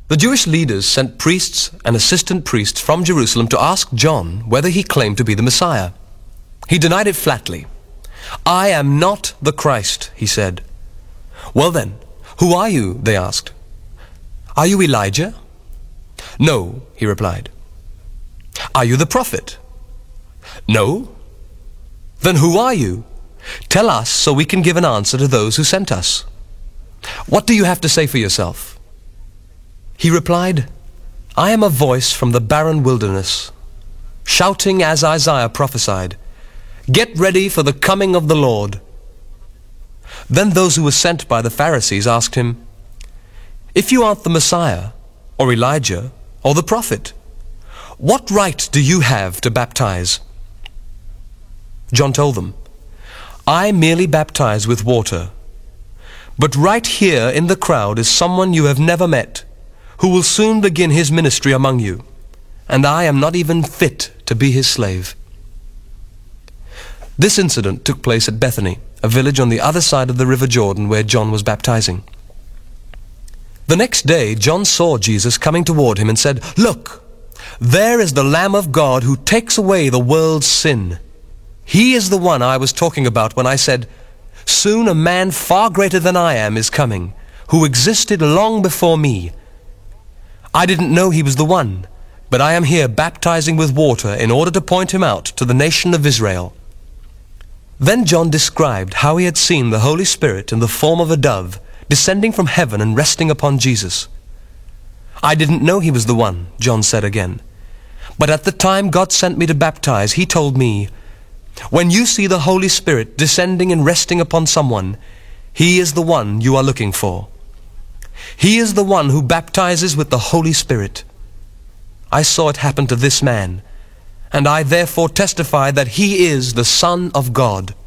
The Jewish leaders sent priests and assistant priests from Jerusalem to ask John whether he claimed to be the Messiah. He denied it flatly. "I am not the Christ," he said. "Well then, who are you?" they asked. "Are you Elijah?" "No," he replied. "Are you the prophet?" "No." "Then who are you? Tell us so we can give an answer to those who sent us. What do you have to say for yourself?" He replied, "I am a voice from the barren wilderness, shouting as Isaiah prophesied, 'Get ready for the coming of the Lord.'" Then those who were sent by the Pharisees asked him, "If you aren't the Messiah, or Elijah, or the prophet, what right do you have to baptize?" John told them, "I merely baptize with water, but right here in the crowd is someone you have never met, who will soon begin his ministry among you, and I am not even fit to be his slave." This incident took place at Bethany, a village on the other side of the river Jordan where John was baptizing. The next day John saw Jesus coming toward him and said, "Look, there is the Lamb of God who takes away the world's sin. He is the one I was talking about when I said, 'Soon a man far greater than I am is coming, who existed long before me.' I didn't know he was the one, but I am here baptizing with water in order to point him out to the nation of Israel." Then John described how he had seen the Holy Spirit in the form of a dove descending from heaven and resting upon Jesus. "I didn't know he was the one," John said again. "But at the time God sent me to baptize, he told me, 'When you see the Holy Spirit descending and resting upon someone, he is the one you are looking for. He is the one who baptizes with the Holy Spirit.' I saw it happen to this man, and I therefore testify that he is the Son of God."